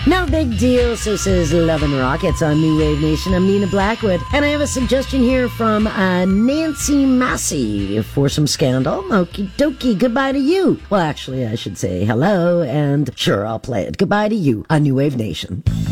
No big deal, so says Love and Rockets on New Wave Nation. I'm Nina Blackwood, and I have a suggestion here from Nancy Massey for some Scandal. Okie dokie, goodbye to you. Well, actually, I should say hello, and sure, I'll play it. Goodbye to you on New Wave Nation.